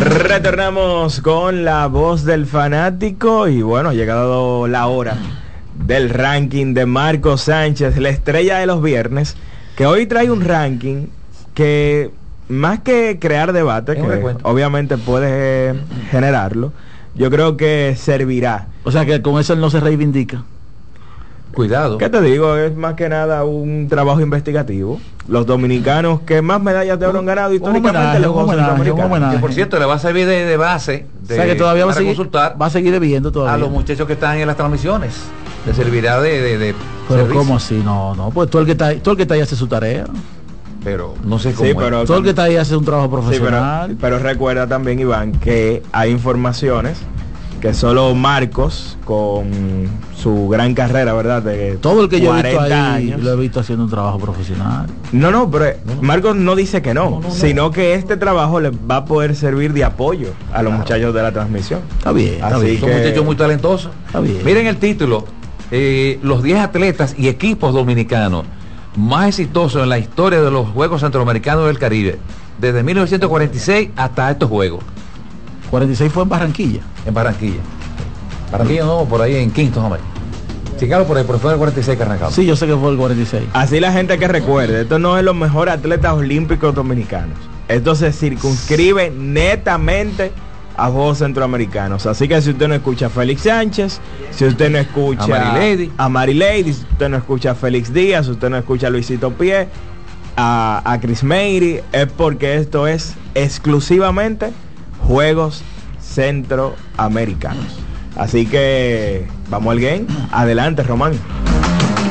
Retornamos con la voz del fanático y bueno, ha llegado la hora del ranking de Marco Sánchez, la estrella de los viernes, que hoy trae un ranking que más que crear debate, que obviamente puede generarlo, yo creo que servirá. O sea que con eso él no se reivindica. Cuidado. ¿Qué te digo? Es más que nada un trabajo investigativo. Los dominicanos que más medallas de oro han ganado históricamente los Juegos Centroamericanos. Que por cierto le va a servir de base. O sea que todavía va a seguir debiendo todavía. A los muchachos que están en las transmisiones. Le servirá de pero servicio. ¿Cómo así? No, pues todo el que está ahí hace su tarea. Pero no sé cómo. Sí, pero todo el que está ahí hace un trabajo profesional. Sí, pero recuerda también, Iván, que hay informaciones que solo Marcos, con su gran carrera, ¿verdad? De todo el que yo he visto ahí, años, lo he visto haciendo un trabajo profesional. No, pero Marcos no dice que no, sino que este trabajo le va a poder servir de apoyo a los muchachos de la transmisión. Está bien. Son muchachos muy talentosos. Está bien. Miren el título, los 10 atletas y equipos dominicanos más exitosos en la historia de los Juegos Centroamericanos del Caribe, desde 1946 hasta estos Juegos. 46 fue en Barranquilla. En Barranquilla. Barranquilla no, por ahí en Kingston, hombre. Chicago por ahí, por fue el 46 que arrancamos. Sí, yo sé que fue el 46. Así la gente que recuerde, esto no es los mejores atletas olímpicos dominicanos. Esto se circunscribe netamente a Juegos Centroamericanos. Así que si usted no escucha a Félix Sánchez, si usted no escucha a Mary Lady, si usted no escucha a Félix Díaz, si usted no escucha a Luisito Pie, a Chris Meiri, es porque esto es exclusivamente Juegos Centroamericanos. Así que vamos al game. Adelante, Román.